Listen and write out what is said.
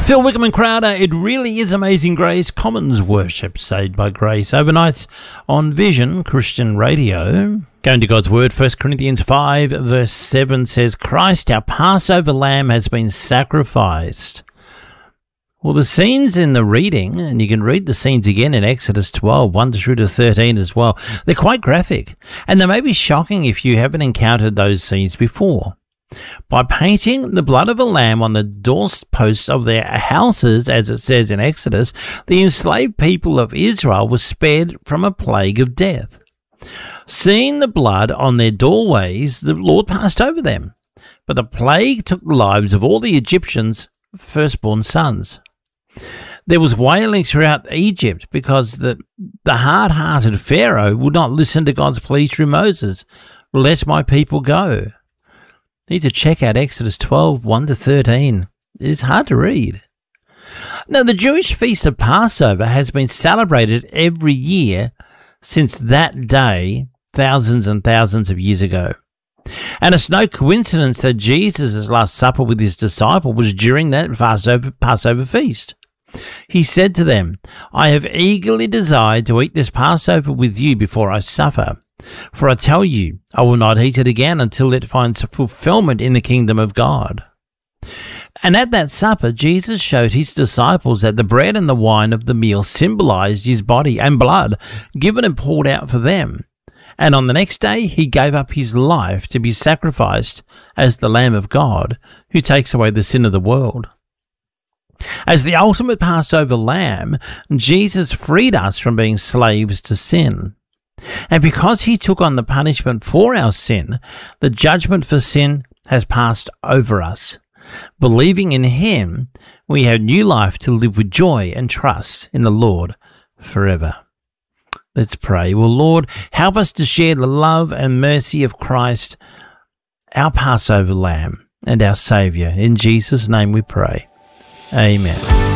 Phil Wickham and Crowder, it really is amazing grace. Commons worship saved by grace. Overnight on Vision Christian Radio. Going to God's Word, 1 Corinthians 5 verse 7 says, Christ, our Passover lamb, has been sacrificed. Well, the scenes in the reading, and you can read the scenes again in Exodus 12, 1 through to 13 as well, they're quite graphic, and they may be shocking if you haven't encountered those scenes before. By painting the blood of a lamb on the doorposts of their houses, as it says in Exodus, the enslaved people of Israel were spared from a plague of death. Seeing the blood on their doorways, the Lord passed over them, but the plague took the lives of all the Egyptians' firstborn sons. There was wailing throughout Egypt because the hard-hearted Pharaoh would not listen to God's plea through Moses. Let my people go. Need to check out Exodus 12, 1 to 13. It is hard to read. Now, the Jewish feast of Passover has been celebrated every year since that day, thousands and thousands of years ago. And it's no coincidence that Jesus' Last Supper with his disciples was during that Passover feast. He said to them, I have eagerly desired to eat this Passover with you before I suffer. For I tell you, I will not eat it again until it finds fulfillment in the kingdom of God. And at that supper, Jesus showed his disciples that the bread and the wine of the meal symbolized his body and blood given and poured out for them. And on the next day, he gave up his life to be sacrificed as the Lamb of God who takes away the sin of the world. As the ultimate Passover lamb, Jesus freed us from being slaves to sin. And because he took on the punishment for our sin, the judgment for sin has passed over us. Believing in him, we have new life to live with joy and trust in the Lord forever. Let's pray. Well, Lord, help us to share the love and mercy of Christ, our Passover lamb and our Saviour. In Jesus' name we pray. Amen.